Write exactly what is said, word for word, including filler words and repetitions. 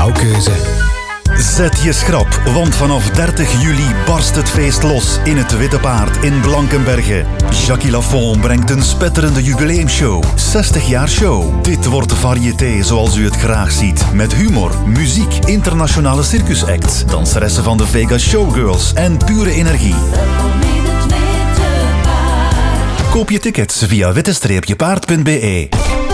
jouw keuze. Zet je schrap, want vanaf dertig juli barst het feest los in het Witte Paard in Blankenberge. Jackie Lafont brengt een spetterende jubileumshow. zestig jaar show. Dit wordt variété zoals u het graag ziet. Met humor, muziek, internationale circusacts, danseressen van de Vegas Showgirls en pure energie. Koop je tickets via witte streepje paard punt be.